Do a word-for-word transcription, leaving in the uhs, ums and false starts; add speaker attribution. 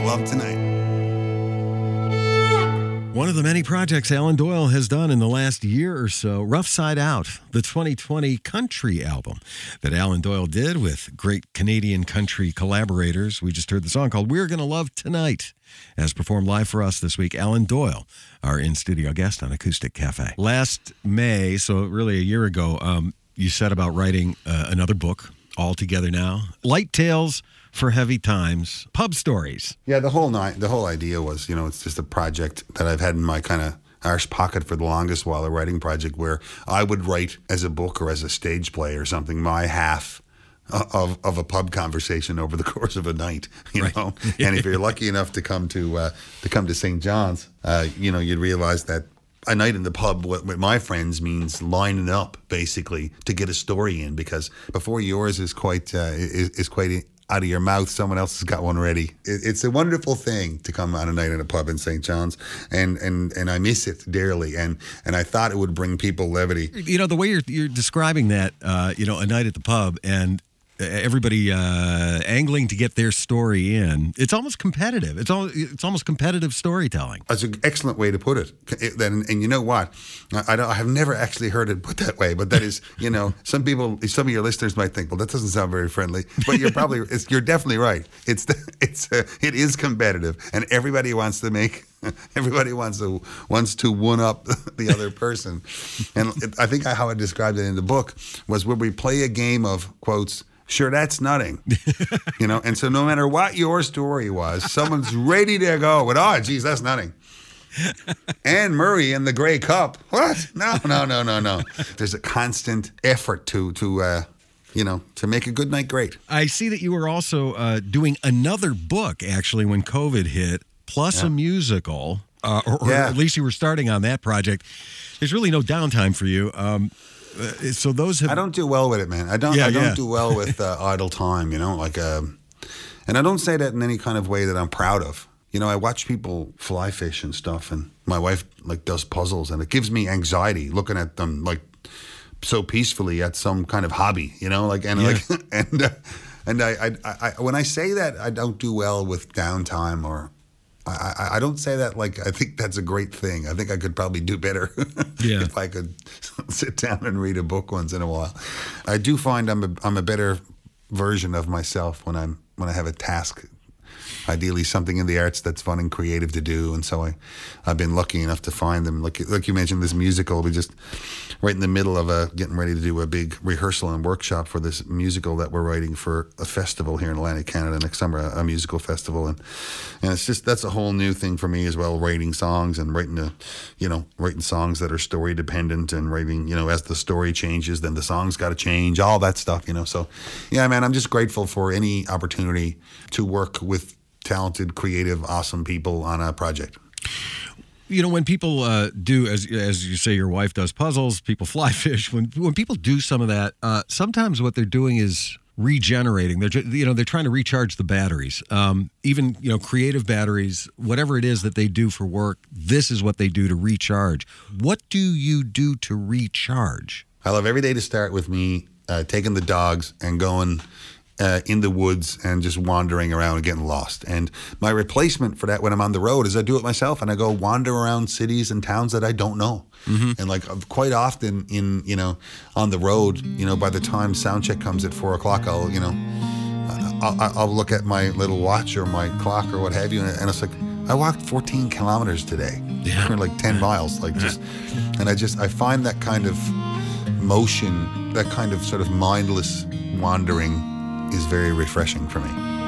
Speaker 1: Love Tonight.
Speaker 2: One of the many projects Alan Doyle has done in the last year or so, Rough Side Out, the twenty twenty country album that Alan Doyle did with great Canadian country collaborators. We just heard the song called We're Gonna Love Tonight, as performed live for us this week. Alan Doyle, our in-studio guest on Acoustic Cafe. Last May, so really a year ago, um, you set about writing uh, another book, All Together Now, Light Tales for Heavy Times, Pub Stories.
Speaker 1: Yeah, the whole night, the whole idea was, you know, it's just a project that I've had in my kind of arse pocket for the longest while, a writing project where I would write as a book or as a stage play or something, my half of of a pub conversation over the course of a night, you
Speaker 2: Right.
Speaker 1: know. And if you're lucky enough to come to uh, to come to Saint John's, uh, you know, you'd realize that a night in the pub with, with my friends means lining up basically to get a story in, because before yours is quite uh, is, is quite out of your mouth, someone else has got one ready. It, it's a wonderful thing to come on a night in a pub in Saint John's, and and and I miss it dearly. And and I thought it would bring people levity.
Speaker 2: You know, the way you're you're describing that, uh, you know, a night at the pub and everybody uh, angling to get their story in, it's almost competitive. It's all it's almost competitive storytelling.
Speaker 1: That's an excellent way to put it. It- And, and you know what? I, I, don't, I have never actually heard it put that way, but that is, you know, some people, some of your listeners might think, well, that doesn't sound very friendly, but you're probably, it's, you're definitely right. It's, it's, uh, it is competitive, and everybody wants to make, everybody wants to wants to one up the other person. And it, I think how I described it in the book was where we play a game of quotes. Sure, that's nutting, you know. And so no matter what your story was, someone's ready to go with, oh, geez, that's nutting. Anne Murray in the Grey Cup. What? No, no, no, no, no. There's a constant effort to, to uh, you know, to make a good night great.
Speaker 2: I see that you were also uh, doing another book, actually, when COVID hit, plus
Speaker 1: Yeah.
Speaker 2: a musical, uh, or, or
Speaker 1: Yeah.
Speaker 2: at least you were starting on that project. There's really no downtime for you. Um, uh, so those have...
Speaker 1: I don't do well with it, man. I don't.
Speaker 2: Yeah,
Speaker 1: I don't
Speaker 2: yeah.
Speaker 1: do well with uh, idle time. You know, like, um, and I don't say that in any kind of way that I'm proud of. You know, I watch people fly fish and stuff, and my wife like does puzzles, and it gives me anxiety looking at them like so peacefully at some kind of hobby. You know, like and
Speaker 2: Yeah.
Speaker 1: like and uh, and I, I, I when I say that I don't do well with downtime, or I, I, I don't say that like I think that's a great thing. I think I could probably do better
Speaker 2: Yeah.
Speaker 1: if I could sit down and read a book once in a while. I do find I'm a, I'm a better version of myself when I'm when I have a task. Ideally, something in the arts that's fun and creative to do, and so I, I've been lucky enough to find them. Like, like you mentioned, this musical. We just right in the middle of a getting ready to do a big rehearsal and workshop for this musical that we're writing for a festival here in Atlantic Canada next summer, a, a musical festival, and and it's just that's a whole new thing for me as well. Writing songs and writing a, you know, writing songs that are story dependent, and writing, you know, as the story changes, then the song's got to change, all that stuff, you know. So, yeah, man, I'm just grateful for any opportunity to work with talented, creative, awesome people on a project.
Speaker 2: You know, when people uh, do, as as you say, your wife does puzzles, people fly fish. When when people do some of that, uh, sometimes what they're doing is regenerating. They're ju- you know they're trying to recharge the batteries. Um, even you know creative batteries, whatever it is that they do for work, this is what they do to recharge. What do you do to recharge?
Speaker 1: I love every day to start with me uh, taking the dogs and going uh, in the woods and just wandering around and getting lost. And my replacement for that when I'm on the road is I do it myself, and I go wander around cities and towns that I don't know. Mm-hmm. And like quite often in, you know, on the road, you know, by the time sound check comes at four o'clock, I'll, you know, I'll, I'll look at my little watch or my clock or what have you, and it's like, I walked fourteen kilometers today,
Speaker 2: Yeah.
Speaker 1: or like ten miles, like just, and I just, I find that kind of motion, that kind of sort of mindless wandering is very refreshing for me.